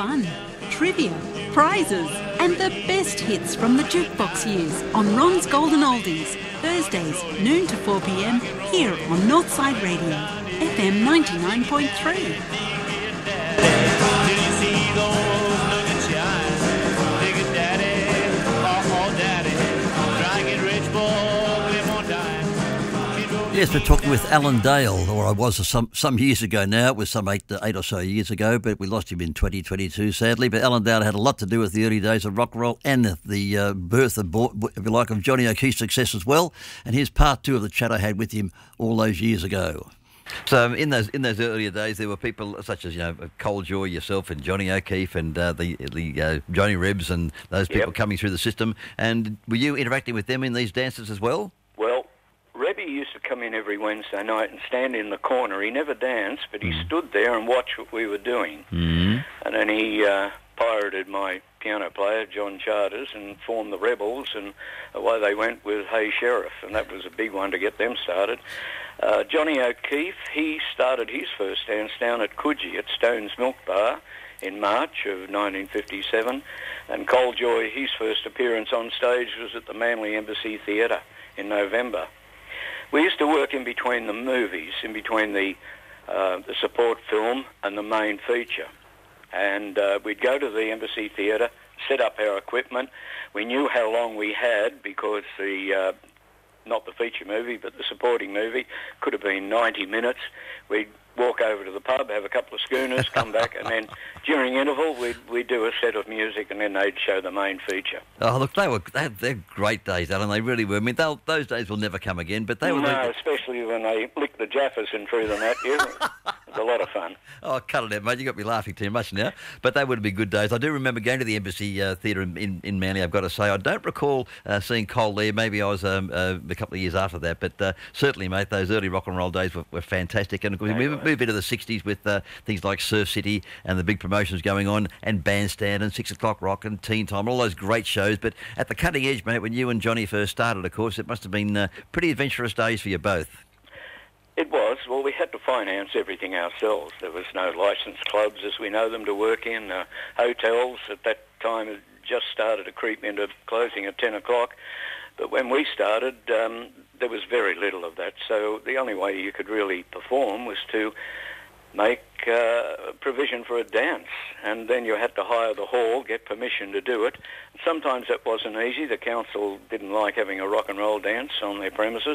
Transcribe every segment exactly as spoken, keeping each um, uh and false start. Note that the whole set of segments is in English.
fun, trivia, prizes and the best hits from the jukebox years on Ron's Golden Oldies, Thursdays noon to four p m here on Northside Radio, F M ninety-nine point three. Yes, we're talking with Alan Dale, or I was some some years ago now. It was some eight, eight or so years ago, but we lost him in twenty twenty-two, sadly. But Alan Dale had a lot to do with the early days of rock and roll and the uh, birth, of, if you like, of Johnny O'Keeffe's success as well. And here's part two of the chat I had with him all those years ago. So in those in those earlier days, there were people such as, you know, Cole Joy, yourself, and Johnny O'Keeffe, and uh, the the uh, Johnny Rebs, and those people yep. coming through the system. And were you interacting with them in these dances as well? Well, Rebby used to come in every Wednesday night and stand in the corner. He never danced, but he mm. stood there and watched what we were doing. Mm. And then he uh, pirated my piano player, John Charters, and formed the Rebels, and away they went with Hey Sheriff, and that was a big one to get them started. Uh, Johnny O'Keeffe, he started his first dance down at Coogee at Stone's Milk Bar in March of nineteen fifty-seven, and Cole Joy, his first appearance on stage was at the Manly Embassy Theatre in November. We used to work in between the movies, in between the uh, the support film and the main feature. And uh, we'd go to the Embassy Theatre, set up our equipment. We knew how long we had because the, uh, not the feature movie, but the supporting movie could have been ninety minutes. We'd walk over to the pub, have a couple of schooners, come back, and then during interval we'd, we'd do a set of music, and then they'd show the main feature. Oh, look, they were they, they're great days, Alan. They really were. I mean, those days will never come again, but they were... No, the... especially when they licked the Jaffers and threw them at you. It was a lot of fun. Oh, cut it out, mate. You got me laughing too much now. But they would have been good days. I do remember going to the Embassy uh, Theatre in, in, in Manly, I've got to say. I don't recall uh, seeing Cole there. Maybe I was um, uh, a couple of years after that. But uh, certainly, mate, those early rock and roll days were, were fantastic. And of course, we moved into the sixties with uh, things like Surf City and the big promotions going on, and Bandstand and Six O'Clock Rock and Teen Time, all those great shows. But at the cutting edge, mate, when you and Johnny first started, of course, it must have been uh, pretty adventurous days for you both. It was. Well, we had to finance everything ourselves. There was no licensed clubs as we know them to work in. Uh, hotels at that time had just started to creep into closing at ten o'clock. But when we started, um, there was very little of that. So the only way you could really perform was to make uh, provision for a dance. And then you had to hire the hall, get permission to do it. Sometimes that wasn't easy. The council didn't like having a rock and roll dance on their premises.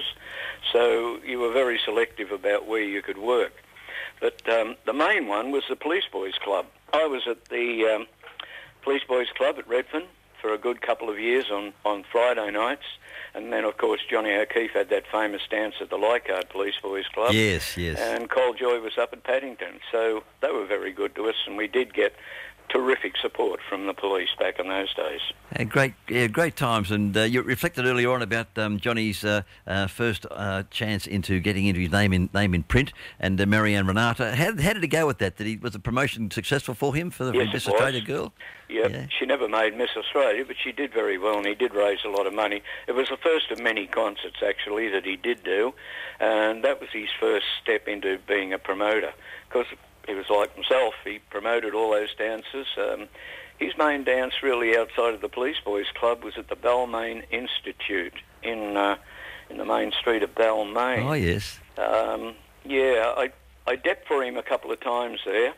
So you were very selective about where you could work. But um, the main one was the Police Boys Club. I was at the um, Police Boys Club at Redfern for a good couple of years on, on Friday nights. And then, of course, Johnny O'Keeffe had that famous dance at the Leichhardt Police Boys Club. Yes, yes. And Cole Joy was up at Paddington. So they were very good to us, and we did get terrific support from the police back in those days. Uh, great yeah, great times. And uh, you reflected earlier on about um, Johnny's uh, uh, first uh, chance into getting into his name in name in print, and uh, Marianne Renata. How, how did he go with that? Did he, was the promotion successful for him, for the yes, Miss Australia girl? Yep. Yeah, she never made Miss Australia, but she did very well, and he did raise a lot of money. It was the first of many concerts, actually, that he did do, and that was his first step into being a promoter, because he was like himself. He promoted all those dances. Um, his main dance, really, outside of the Police Boys Club, was at the Balmain Institute in uh, in the main street of Balmain. Oh, yes. Um, yeah, I, I depped for him a couple of times there,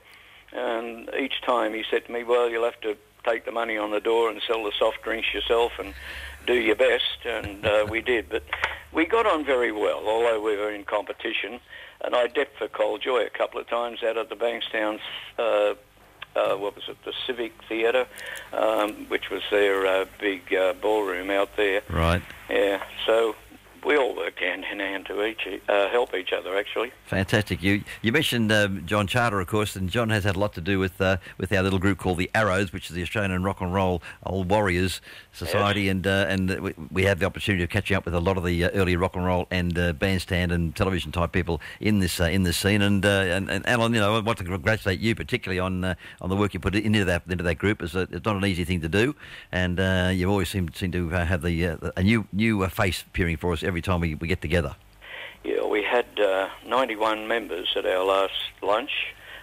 and each time he said to me, well, you'll have to take the money on the door and sell the soft drinks yourself and do your best, and uh, we did. But we got on very well, although we were in competition. And I depped for Cole Joy a couple of times out at the Bankstown's, uh, uh, what was it, the Civic Theatre, um, which was their uh, big uh, ballroom out there. Right. Yeah, so we all worked hand in hand to each uh, help each other, actually. Fantastic. You you mentioned um, John Charter, of course, and John has had a lot to do with uh, with our little group called the Arrows, which is the Australian Rock and Roll Old Warriors Society, yes. and uh, and we, we had the opportunity of catching up with a lot of the uh, early rock and roll and uh, bandstand and television type people in this uh, in this scene. And, uh, and and Alan, you know, I want to congratulate you particularly on uh, on the work you put into that into that group. It's, a, it's not an easy thing to do, and uh, you always seem seem to uh, have the uh, a new new uh, face appearing for us every time we, we get together. Yeah, we had uh, ninety-one members at our last lunch,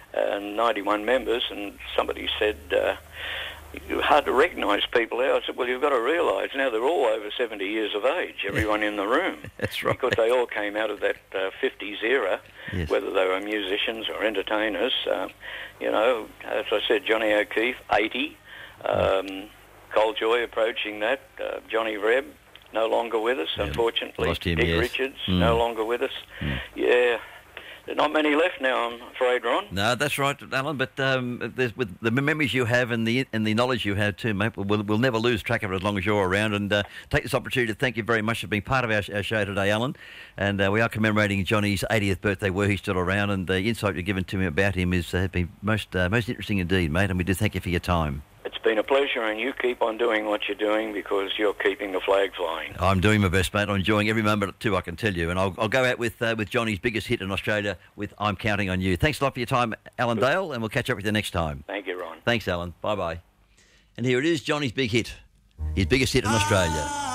and ninety-one members, and somebody said, uh, hard to recognise people there. I said, well, you've got to realise now they're all over seventy years of age, everyone in the room. That's right. Because they all came out of that uh, fifties era, yes. whether they were musicians or entertainers. Uh, you know, as I said, Johnny O'Keefe, eighty. Um, Cole Joy approaching that. Uh, Johnny Reb, no longer with us, yeah, unfortunately. Lost him, Dick yes. Richards, mm. no longer with us. Mm. Yeah. There's not many left now, I'm afraid, Ron. No, that's right, Alan. But um, there's, with the memories you have and the and the knowledge you have too, mate, we'll, we'll never lose track of it as long as you're around. And uh, take this opportunity to thank you very much for being part of our, our show today, Alan. And uh, we are commemorating Johnny's eightieth birthday, were he still around. And the insight you've given to me about him has uh, been most uh, most interesting indeed, mate. And we do thank you for your time. It's been a pleasure, and you keep on doing what you're doing because you're keeping the flag flying. I'm doing my best, mate. I'm enjoying every moment too, I can tell you. And I'll, I'll go out with uh, with Johnny's biggest hit in Australia with I'm Counting on You. Thanks a lot for your time, Alan Good. Dale, and we'll catch up with you next time. Thank you, Ron. Thanks, Alan. Bye-bye. And here it is, Johnny's big hit. His biggest hit in Australia.